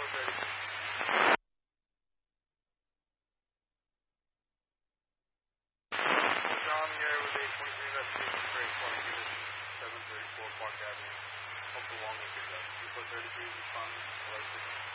John here with a 23 investigation for a 20 unit 734 Park Avenue. Hope the long weekend. 3433 is responding.